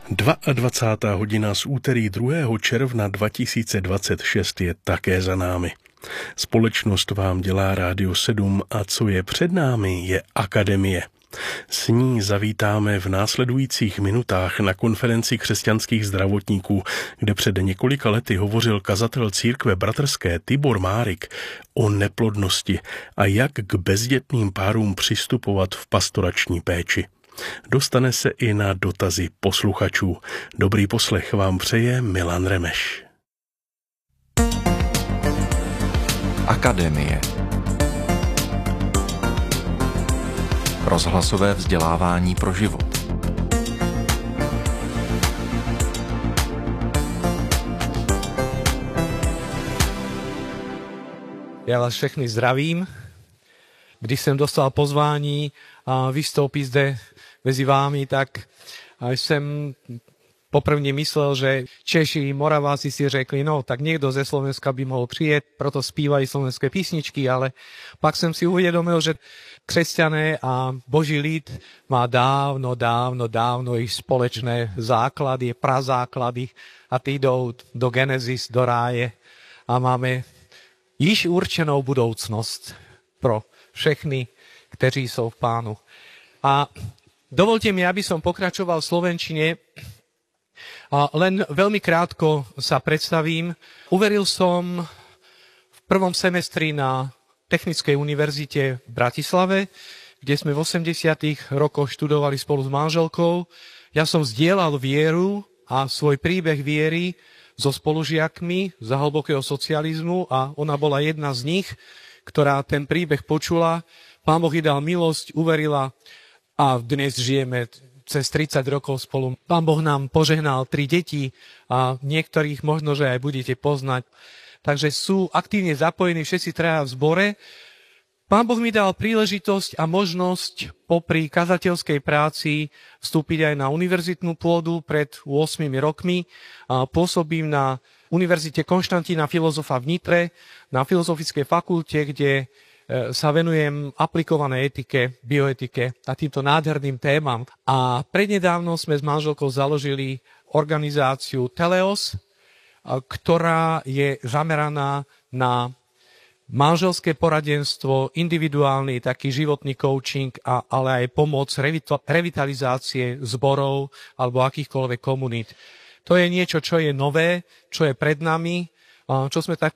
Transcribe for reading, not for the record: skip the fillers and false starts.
22. hodina z úterý 2. června 2026 je také za námi. Společnost vám dělá Rádio 7 a co je před námi, je Akademie. S ní zavítáme v následujících minutách na konferenci křesťanských zdravotníků, kde před několika lety hovořil kazatel církve bratrské Tibor Márik o neplodnosti a jak k bezdětným párům přistupovat v pastorační péči. Dostane se i na dotazy posluchačů. Dobrý poslech vám přeje Milan Remeš. Akademie. Rozhlasové vzdělávání pro život. Já vás všechny zdravím. Když jsem dostal pozvání a vystoupit zde mezi vámi, tak jsem poprvně myslel, že Češi, Moraváci si řekli, no tak někdo ze Slovenska by mohl přijet, proto zpívají slovenské písničky, ale pak jsem si uvědomil, že křesťané a boží lid má dávno ich společné základy, prazáklady a ty jdou do Genesis, do ráje a máme již určenou budoucnost pro všechny, kteří jsou v Pánu. A dovolte mi, aby som pokračoval v slovenčine a len veľmi krátko sa predstavím. Uveril som v prvom semestri na Technickej univerzite v Bratislave, kde sme v 80. rokoch študovali spolu s manželkou. Ja som zdieľal vieru a svoj príbeh viery so spolužiakmi za hlbokého socializmu a ona bola jedna z nich, ktorá ten príbeh počula. Pán Boh jej dal milosť, uverila a dnes žijeme cez 30 rokov spolu. Pán Boh nám požehnal 3 deti a niektorých možno, že aj budete poznať. Takže sú aktívne zapojení všetci traja v zbore. Pán Boh mi dal príležitosť a možnosť popri kazateľskej práci vstúpiť aj na univerzitnú pôdu pred 8 rokmi. Pôsobím na Univerzite Konštantína Filozofa v Nitre, na Filozofickej fakulte, kde sa venujem aplikovanej etike, bioetike a týmto nádherným témam. A prednedávno sme s manželkou založili organizáciu Teleos, ktorá je zameraná na manželské poradenstvo, individuálny taký životný coaching, ale aj pomoc revitalizácie zborov alebo akýchkoľvek komunít. To je niečo, čo je nové, čo je pred nami, čo sme tak